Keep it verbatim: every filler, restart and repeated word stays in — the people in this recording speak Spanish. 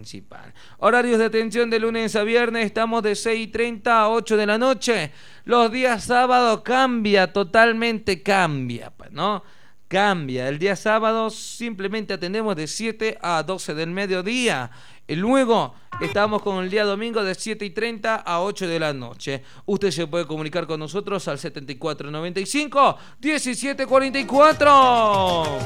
principal. Horarios de atención de lunes a viernes, estamos de seis y treinta a ocho de la noche. Los días sábados cambia, totalmente cambia, ¿no? Cambia. El día sábado simplemente atendemos de siete a doce del mediodía. Y luego estamos con el día domingo de siete y treinta a ocho de la noche. Usted se puede comunicar con nosotros al setenta y cuatro noventa y cinco diecisiete cuarenta y cuatro.